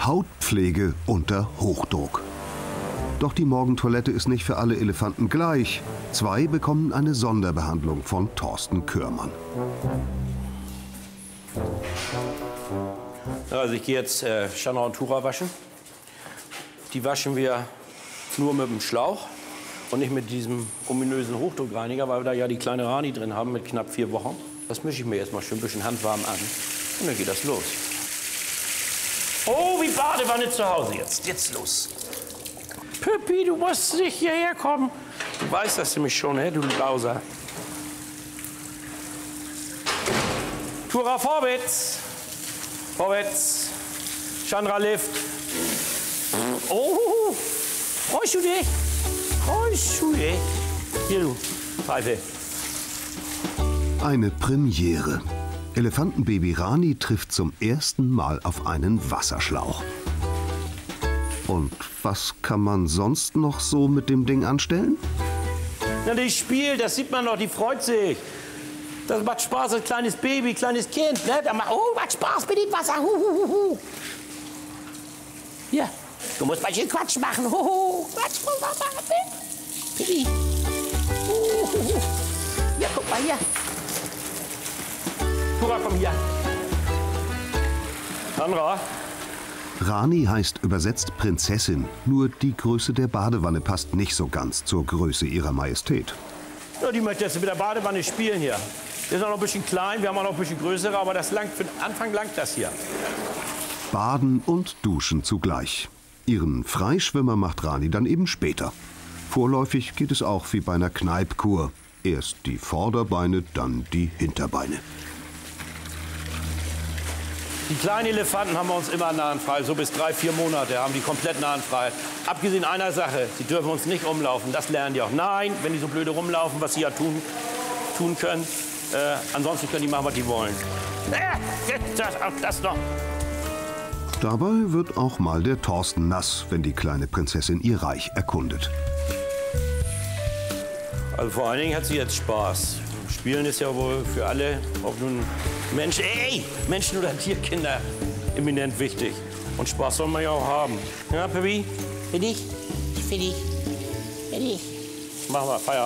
Hautpflege unter Hochdruck. Doch die Morgentoilette ist nicht für alle Elefanten gleich. 2 bekommen eine Sonderbehandlung von Thorsten Körmann. Also ich gehe jetzt Chandra und Tura waschen. Die waschen wir nur mit dem Schlauch und nicht mit diesem ominösen Hochdruckreiniger, weil wir da ja die kleine Rani drin haben mit knapp 4 Wochen. Das mische ich mir jetzt mal schön ein bisschen handwarm an und dann geht das los. Oh, wie Badewanne zu Hause jetzt. Jetzt los. Püppi, du musst nicht hierher kommen. Du weißt das nämlich schon, du Lauser. Tura, vorwärts. Vorwärts. Chandra, Lift. Oh, freust du dich? Freust du dich? Hier, du Pfeife. Eine Premiere. Elefantenbaby Rani trifft zum ersten Mal auf einen Wasserschlauch. Und was kann man sonst noch so mit dem Ding anstellen? Na, die spielt, das sieht man doch, die freut sich. Das macht Spaß als kleines Baby, kleines Kind. Ne? Oh, macht Spaß mit dem Wasser. Ja, du musst mal schön Quatsch machen. Quatsch muss man machen. Pipi. Ja, guck mal hier. Tura, komm hier. Chandra. Rani heißt übersetzt Prinzessin, nur die Größe der Badewanne passt nicht so ganz zur Größe ihrer Majestät. Ja, die möchte jetzt mit der Badewanne spielen hier. Die ist auch noch ein bisschen klein, wir haben auch noch ein bisschen größere, aber das langt, für den Anfang langt das hier. Baden und Duschen zugleich. Ihren Freischwimmer macht Rani dann eben später. Vorläufig geht es auch wie bei einer Kneipkur. Erst die Vorderbeine, dann die Hinterbeine. Die kleinen Elefanten haben wir uns immer nahenfrei, so bis 3-4 Monate haben die komplett Nahenfreiheit. Abgesehen einer Sache, sie dürfen uns nicht rumlaufen, das lernen die auch. Nein, wenn die so blöde rumlaufen, was sie ja tun können, ansonsten können die machen, was die wollen. Das noch. Dabei wird auch mal der Thorsten nass, wenn die kleine Prinzessin ihr Reich erkundet. Also vor allen Dingen hat sie jetzt Spaß. Spielen ist ja wohl für alle, ob nun Menschen oder Tierkinder, eminent wichtig. Und Spaß soll man ja auch haben. Ja, Pippi? Für dich? Für dich? Für dich? Mach mal, Feierabend.